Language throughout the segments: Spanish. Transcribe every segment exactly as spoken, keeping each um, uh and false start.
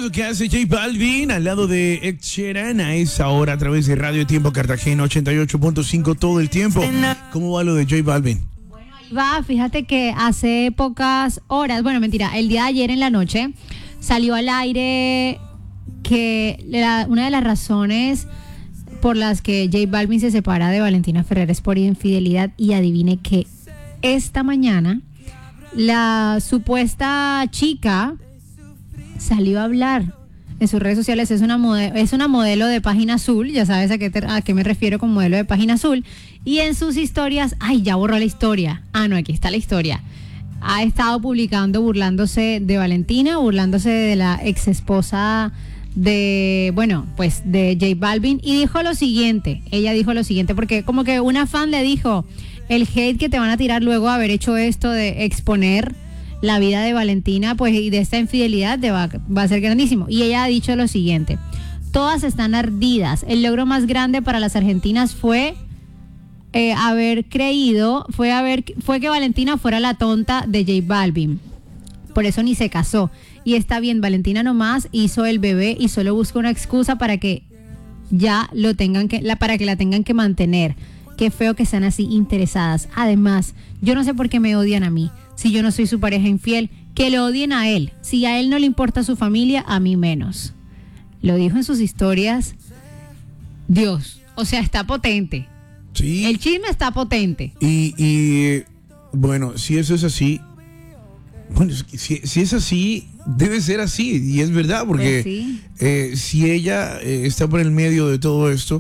lo que hace J Balvin al lado de Ed Sheeran a esa hora a través de Radio Tiempo Cartagena ochenta y ocho punto cinco todo el tiempo. ¿Cómo va lo de J Balvin? Bueno, ahí va, fíjate que hace pocas horas, bueno, mentira, el día de ayer en la noche salió al aire que la, una de las razones por las que J Balvin se separa de Valentina Ferrer es por infidelidad, y adivine que esta mañana la supuesta chica salió a hablar en sus redes sociales. Es una modelo, es una modelo de Página Azul, ya sabes a qué, te, a qué me refiero con modelo de Página Azul, y en sus historias, ay, ya borró la historia, ah no, aquí está la historia, ha estado publicando burlándose de Valentina, burlándose de la ex esposa de, bueno, pues de J Balvin, y dijo lo siguiente, ella dijo lo siguiente, porque como que una fan le dijo, el hate que te van a tirar luego de haber hecho esto de exponer la vida de Valentina, pues, y de esta infidelidad te va, va a ser grandísimo. Y ella ha dicho lo siguiente: todas están ardidas. El logro más grande para las argentinas fue eh, haber creído, fue haber, fue que Valentina fuera la tonta de J Balvin. Por eso ni se casó. Y está bien, Valentina nomás hizo el bebé y solo busca una excusa para que ya lo tengan que, la, para que la tengan que mantener. Qué feo que sean así interesadas. Además, yo no sé por qué me odian a mí. Si yo no soy su pareja infiel, que lo odien a él. Si a él no le importa su familia, a mí menos. Lo dijo en sus historias. Dios, o sea, está potente. Sí. El chisme está potente. Y, y bueno, si eso es así, bueno, si, si es así, debe ser así. Y es verdad, porque Pues sí. eh, si ella eh, está por el medio de todo esto,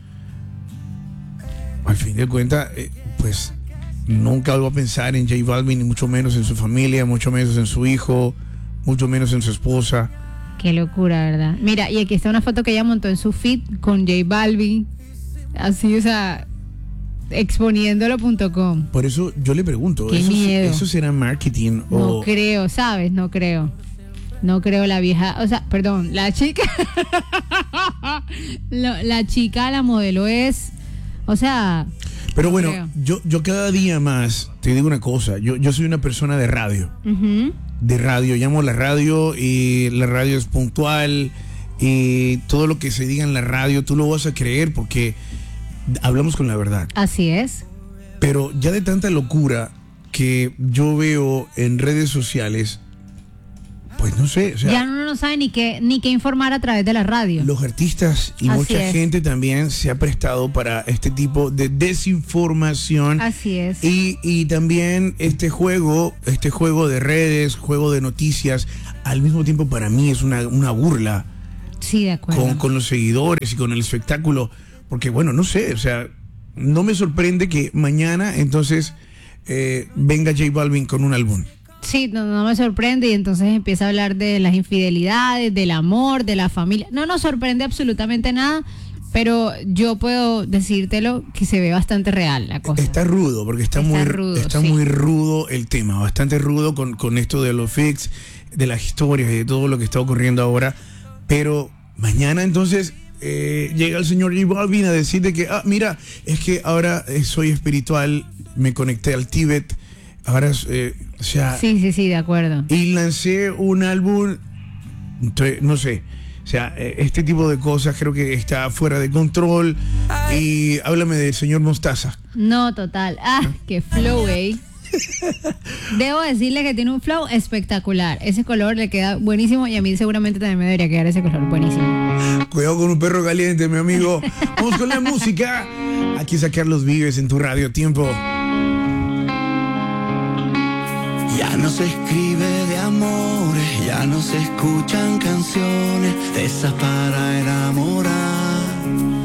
al fin de cuentas, eh, pues nunca va a pensar en J Balvin, ni mucho menos en su familia, mucho menos en su hijo, mucho menos en su esposa. Qué locura, ¿verdad? Mira, y aquí está una foto que ella montó en su feed con J Balvin, así, o sea, exponiéndolo punto com. Por eso yo le pregunto, Qué ¿eso, miedo. ¿eso será marketing o...? No creo, ¿sabes? No creo. No creo la vieja, o sea, perdón, la chica, la, la chica, la modelo es, o sea... Pero bueno, creo. yo, yo cada día más, te digo una cosa, yo, yo soy una persona de radio, Uh-huh. de radio, llamo a la radio y la radio es puntual y todo lo que se diga en la radio tú lo vas a creer porque hablamos con la verdad. Así es. Pero ya de tanta locura que yo veo en redes sociales, pues no sé, o sea, Ya uno no sabe ni qué, ni qué informar a través de la radio. los artistas y Así mucha es. gente también se ha prestado para este tipo de desinformación. Así es. Y, y también este juego, este juego de redes, juego de noticias, al mismo tiempo para mí es una, una burla Sí, de acuerdo. con, con los seguidores y con el espectáculo. Porque bueno, no sé, o sea, no me sorprende que mañana entonces eh, venga J Balvin con un álbum. Sí, no, no me sorprende, y entonces empieza a hablar de las infidelidades, del amor, de la familia. No nos sorprende absolutamente nada, pero yo puedo decírtelo que se ve bastante real la cosa. Está rudo, porque está, Está muy rudo, está sí. muy rudo el tema, bastante rudo con, con esto de los fix, de las historias y de todo lo que está ocurriendo ahora. Pero mañana entonces eh, llega el señor J Balvin a decirte que, ah, mira, es que ahora eh, soy espiritual, me conecté al Tíbet, ahora, eh, o sea, Sí, sí, sí, de acuerdo. y lancé un álbum, entonces, no sé. O sea, eh, este tipo de cosas creo que está fuera de control. Y háblame del señor Mostaza. No, total. Ah, qué flow, eh. Debo decirle que tiene un flow espectacular. Ese color le queda buenísimo, y a mí seguramente también me debería quedar ese color buenísimo. Cuidado con un perro caliente, mi amigo. Vamos con la música. Aquí es a Carlos Vives en tu Radio Tiempo. Ya no se escribe de amores, ya no se escuchan canciones de esas para enamorar.